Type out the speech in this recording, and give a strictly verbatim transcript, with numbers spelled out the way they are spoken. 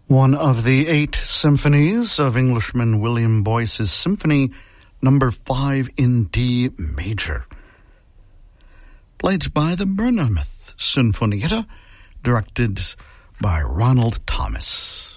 One of the eight symphonies of Englishman William Boyce's Symphony Number Five in D Major, played by the Bournemouth Sinfonietta, directed by Ronald Thomas.